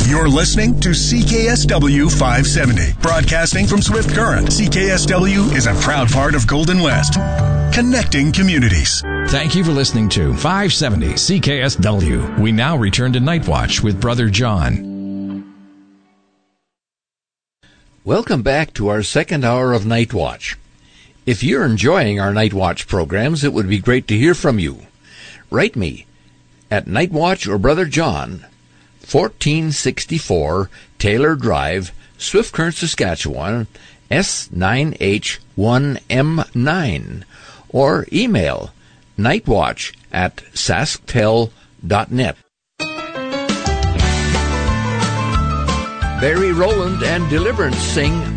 You're listening to CKSW 570, broadcasting from Swift Current. CKSW is a proud part of Golden West, connecting communities. Thank you for listening to 570 CKSW. We now return to Night Watch with Brother John. Welcome back to our second hour of Night Watch. If you're enjoying our Night Watch programs, it would be great to hear from you. Write me at Night Watch or Brother John, 1464 Taylor Drive, Swift Current, Saskatchewan, S9H1M9, or email nightwatch@sasktel.net. Barry Rowland and Deliverance sing